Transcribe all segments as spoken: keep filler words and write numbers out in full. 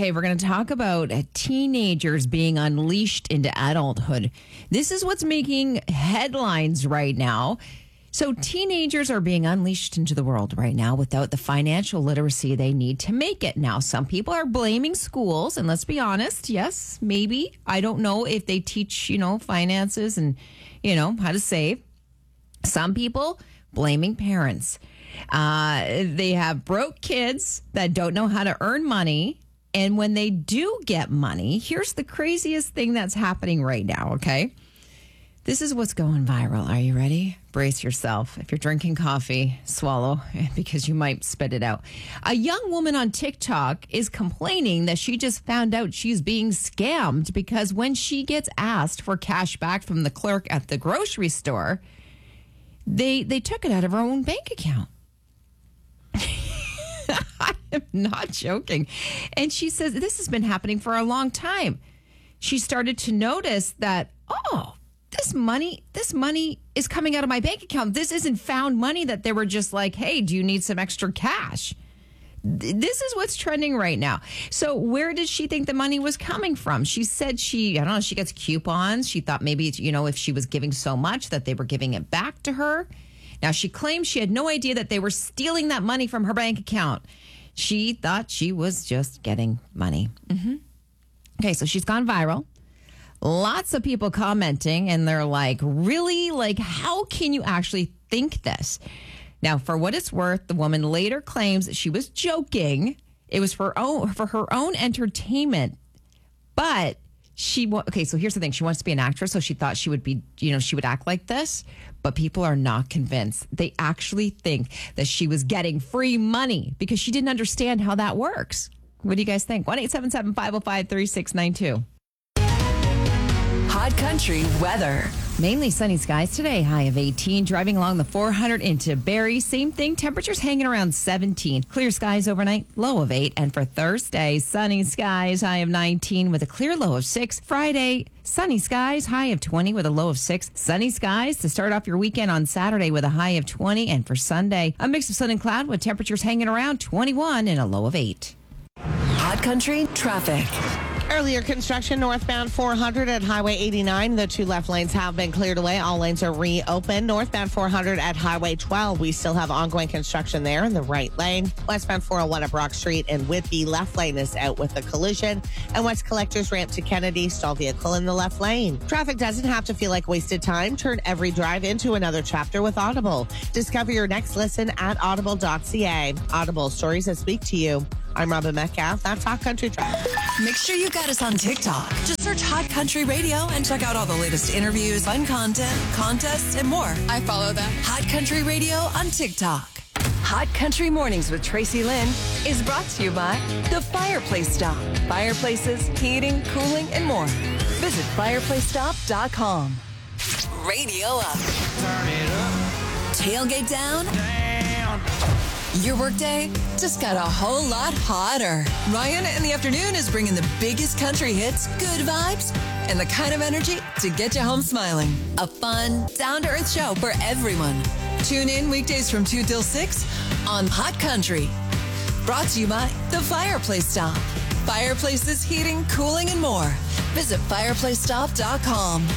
Okay, we're going to talk about teenagers being unleashed into adulthood. This is what's making headlines right now. So teenagers are being unleashed into the world right now without the financial literacy they need to make it. Now, some people are blaming schools, and let's be honest, yes, maybe. I don't know if they teach, you know, finances and, you know, how to save. Some people blaming parents. Uh, they have broke kids that don't know how to earn money. And when they do get money, here's the craziest thing that's happening right now, okay? This is what's going viral. Are you ready? Brace yourself. If you're drinking coffee, swallow because you might spit it out. A young woman on TikTok is complaining that she just found out she's being scammed because when she gets asked for cash back from the clerk at the grocery store, they they took it out of her own bank account. I am not joking. And she says this has been happening for a long time. She started to notice that, oh, this money, this money is coming out of my bank account. This isn't found money that they were just like, hey, do you need some extra cash? This is what's trending right now. So where did she think the money was coming from? She said she, I don't know, she gets coupons. She thought maybe, you know, if she was giving so much that they were giving it back to her. Now, she claims she had no idea that they were stealing that money from her bank account. She thought she was just getting money. Mm-hmm. Okay, so she's gone viral. Lots of people commenting, and they're like, really? Like, how can you actually think this? Now, for what it's worth, the woman later claims that she was joking. It was for, own, for her own entertainment. But she, okay, so here's the thing. She wants to be an actress, so she thought she would be, you know, she would act like this. But people are not convinced. They actually think that she was getting free money because she didn't understand how that works. What do you guys think? one eight seven seven, five oh five, three six nine two. Hot Country weather. Mainly sunny skies today. High of eighteen. Driving along the four hundred into Barrie. Same thing. Temperatures hanging around seventeen. Clear skies overnight. Low of eight. And for Thursday, sunny skies. High of nineteen with a clear low of six. Friday, sunny skies. High of twenty with a low of six. Sunny skies to start off your weekend on Saturday with a high of twenty. And for Sunday, a mix of sun and cloud with temperatures hanging around twenty-one and a low of eight. Hot Country traffic. Earlier construction northbound four hundred at Highway eighty-nine. The two left lanes have been cleared away. All lanes are reopened. Northbound four hundred at Highway twelve. We still have ongoing construction there in the right lane. Westbound four oh one at Brock Street in Whitby. Left lane is out with a collision. And West Collectors Ramp to Kennedy. Stall vehicle in the left lane. Traffic doesn't have to feel like wasted time. Turn every drive into another chapter with Audible. Discover your next listen at audible dot c a. Audible, stories that speak to you. I'm Robin Metcalf. That's Hot Country Traffic. Make sure you got us on TikTok. Just search Hot Country Radio and check out all the latest interviews, fun content, contests, and more. I follow them. Hot Country Radio on TikTok. Hot Country Mornings with Tracy Lynn is brought to you by The Fireplace Stop. Fireplaces, heating, cooling, and more. Visit fireplace stop dot com. Radio up. Turn it up. Tailgate down. Down. Your workday just got a whole lot hotter. Ryan in the afternoon is bringing the biggest country hits, good vibes, and the kind of energy to get you home smiling. A fun, down-to-earth show for everyone. Tune in weekdays from two till six on Hot Country. Brought to you by The Fireplace Stop. Fireplaces, heating, cooling, and more. Visit fireplace stop dot com.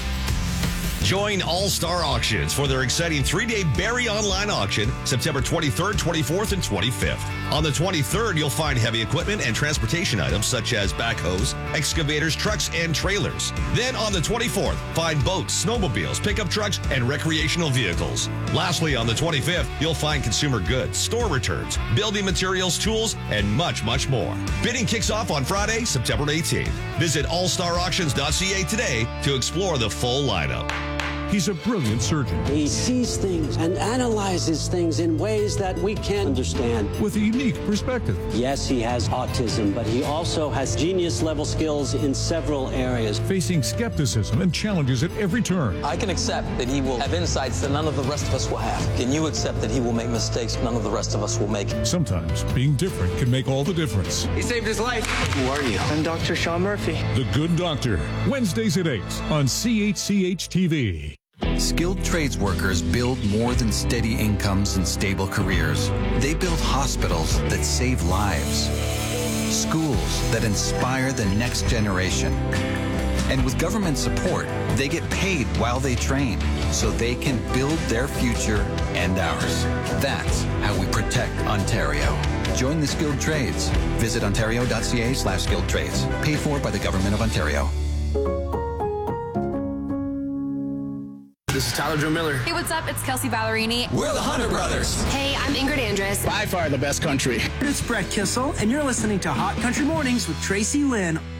Join All-Star Auctions for their exciting three-day Barrie online auction, September twenty-third, twenty-fourth, and twenty-fifth. On the twenty-third, you'll find heavy equipment and transportation items such as backhoes, excavators, trucks, and trailers. Then on the twenty-fourth, find boats, snowmobiles, pickup trucks, and recreational vehicles. Lastly, on the twenty-fifth, you'll find consumer goods, store returns, building materials, tools, and much, much more. Bidding kicks off on Friday, September eighteenth. Visit all star auctions dot c a today to explore the full lineup. He's a brilliant surgeon. He sees things and analyzes things in ways that we can't understand. With a unique perspective. Yes, he has autism, but he also has genius-level skills in several areas. Facing skepticism and challenges at every turn. I can accept that he will have insights that none of the rest of us will have. Can you accept that he will make mistakes none of the rest of us will make? Sometimes being different can make all the difference. He saved his life. Who are you? I'm Doctor Sean Murphy. The Good Doctor. Wednesdays at eight on C H C H T V. Skilled trades workers build more than steady incomes and stable careers. They build hospitals that save lives. schools that inspire the next generation. And with government support, they get paid while they train so they can build their future and ours. That's how we protect Ontario. Join the skilled trades. Visit ontario.ca slash skilled trades. Paid for by the Government of Ontario. This is Tyler Joe Miller. Hey, what's up? It's Kelsey Ballerini. We're the Hunter Brothers. Hey, I'm Ingrid Andress. By far the best country. It's Brett Kissel, and you're listening to Hot Country Mornings with Tracy Lynn